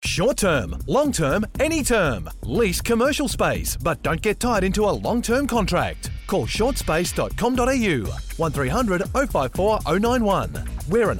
Short term, long term, any term. Lease commercial space, but don't get tied into a long-term contract. Call shortspace.com.au 1300 054 091. We're an